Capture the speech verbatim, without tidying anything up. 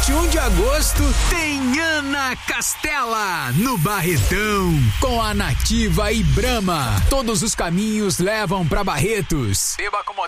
vinte e um de agosto tem Ana Castela no Barretão com a Nativa e Brahma. Todos os caminhos levam pra Barretos. Beba com